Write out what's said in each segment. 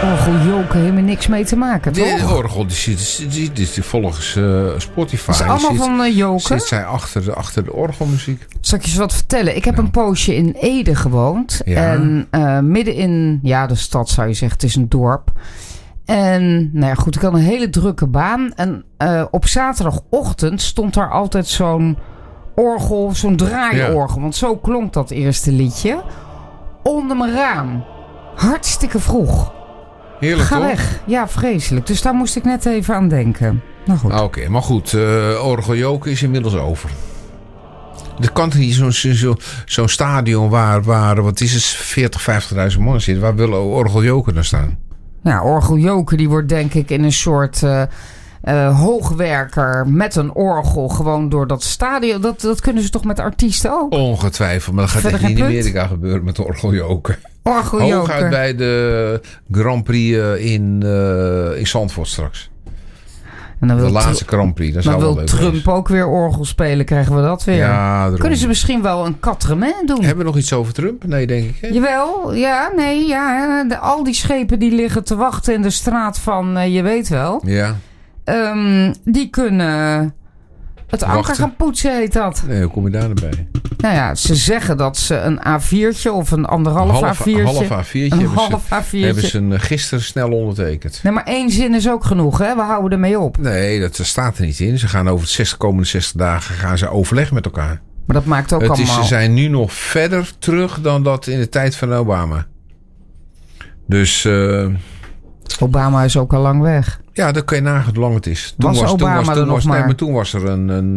orgeljoken helemaal niks mee te maken, toch? De orgel, die volgens Spotify. Dat is allemaal van joken? Zit zij achter de orgelmuziek. Zal ik je eens wat vertellen? Ik heb een poosje in Ede gewoond. Ja. En midden in de stad zou je zeggen. Het is een dorp. En nou ja, goed, ik had een hele drukke baan. En op zaterdagochtend stond daar altijd zo'n orgel, zo'n draaiorgel. Want zo klonk dat eerste liedje. Onder mijn raam. Hartstikke vroeg. Heerlijk, Ga toch? weg. Ja, vreselijk. Dus daar moest ik net even aan denken. Nou goed. Oké, maar goed. Orgeljoken is inmiddels over. Er kan toch niet zo'n stadion waar wat is het, 40.000, 50.000 mannen zitten. Waar willen orgeljoken dan staan? Ja, orgeljoken die wordt denk ik in een soort hoogwerker met een orgel gewoon door dat stadion. Dat kunnen ze toch met artiesten ook? Ongetwijfeld, maar dat gaat Verder echt niet in geen Amerika gebeuren met orgeljoken. Orgeljoken. Hooguit bij de Grand Prix in Zandvoort straks. En dan De wil laatste Grand Prix. Dat dan zou wel wil leuk Trump wezen. ook weer orgel spelen, krijgen we dat weer. Ja, daarom. Kunnen ze misschien wel een quatre-main doen? Hebben we nog iets over Trump? Nee, denk ik. Hè? Jawel, ja, nee, ja. Al die schepen die liggen te wachten in de straat van, je weet wel. Ja. Die kunnen het anker Wachten. gaan poetsen, heet dat. Nee, hoe kom je daar naar bij? Nou ja, ze zeggen dat ze een A4'tje of een anderhalf A4'tje... Half A4'tje Een hebben half ze, A4'tje. hebben ze gisteren snel ondertekend. Nee, maar 1 zin is ook genoeg, hè? We houden ermee op. Nee, dat staat er niet in. Ze gaan over de komende 60 dagen gaan ze overleggen met elkaar. Maar dat maakt ook allemaal... Ze zijn nu nog verder terug dan dat in de tijd van Obama. Dus Obama is ook al lang weg. ja, dan kun je nagaan hoe lang het is. Toen was er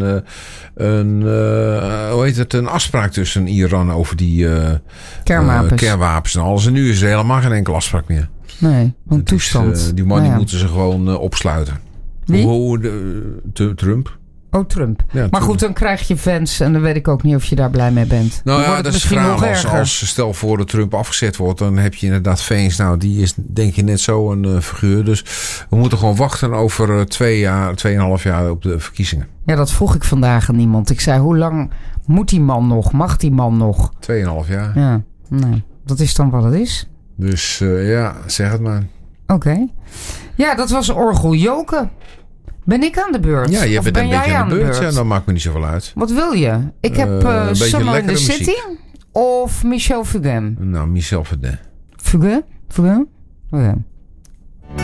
een afspraak tussen Iran over die kernwapens en alles. En nu is er helemaal geen enkele afspraak meer. Nee, een toestand. Die man die moeten ze gewoon opsluiten. Wie? Trump. Oh, Trump. Ja, maar Trump. goed, dan krijg je fans en dan weet ik ook niet of je daar blij mee bent. Nou Dan ja, wordt dat het is misschien nog vraag. erger. Als stel voor dat Trump afgezet wordt, dan heb je inderdaad fans. Nou, die is denk je net zo een figuur. Dus we moeten gewoon wachten over 2,5 jaar op de verkiezingen. Ja, dat vroeg ik vandaag aan iemand. Ik zei, hoe lang moet die man nog? Mag die man nog? 2,5 jaar. Ja, nou, dat is dan wat het is. Dus ja, zeg het maar. Oké. Ja, dat was orgeljoken. Ben ik aan de beurt? Ja, je Of bent ben een jij beetje aan de beurt. Ja, beurt? dan maakt me niet zoveel uit. Wat wil je? Ik heb een beetje Summer in the lekkere City muziek. of Michel Fugain. Nou, Michel Verdun. Fugain? Fugain? Fugain.